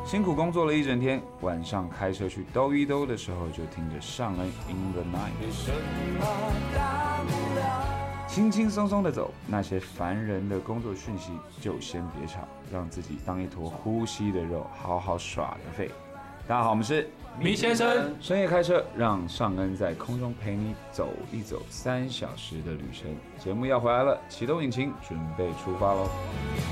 辛苦工作了一整天，晚上开车去兜一兜的时候，就听着尚恩 In the Night， 轻轻松松的走，那些烦人的工作讯息就先别吵，让自己当一坨呼吸的肉，好好耍个废。大家好，我们是米先生， 深夜开车，让尚恩在空中陪你走一走3小时的旅程。节目要回来了，启动引擎，准备出发喽！